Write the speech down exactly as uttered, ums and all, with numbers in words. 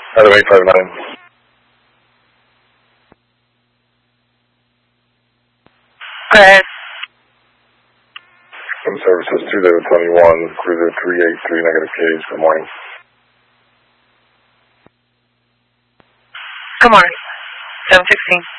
Item eight five nine. Go ahead. Some services two zero two one, cruiser three eight three, negative K's. Good morning. Good morning. seven sixteen.